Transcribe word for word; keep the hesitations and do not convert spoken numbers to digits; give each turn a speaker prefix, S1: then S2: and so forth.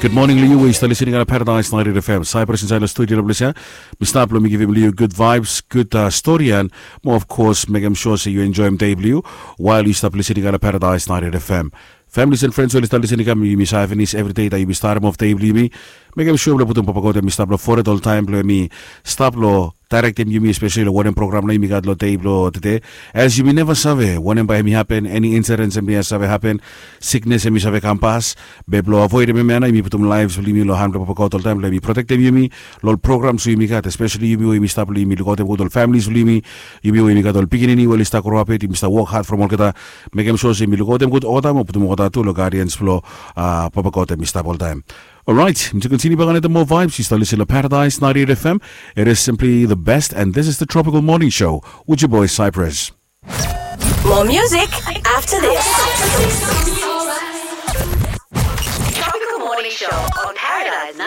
S1: Good morning, Leo. We are listening at Paradise ninety F M. Cyprus inside the studio of Lucia. Mister Pablo, me give him Leo good vibes, good uh, story, and more, of course, make him sure so you enjoy him, Dave Leo, while you stop listening at Paradise ninety F M. Families and friends will start listening to me, Miss Ivanis, every day that you be starting off Dave Leo. Make him sure to put him papagote, Mister Pablo, for it all time, me, stop lo. Direct M U M I, especially one program na imigad lo table today. As you may never sabe, one by me happen, any incidents and me sabe happen, sickness and me sabe campas, beblo avoid me mana, imi putum lives, limi lo handle papa all time, let me protect M U M I, lol programs you imigad, especially you me stop limi lo gote good families limi, you me imigad all beginning, well ista corrupt, Mister Walk hard from Olkata, make him sure me lo gote good all time, putum gota to lo guardians flow, uh, papa gote Mister all time. Alright, to continue back on the more vibes, you start listening to Paradise ninety-eight F M. It is simply the best, and this is the Tropical Morning Show with your boy Cypress.
S2: More music after this. Tropical Morning Show on Paradise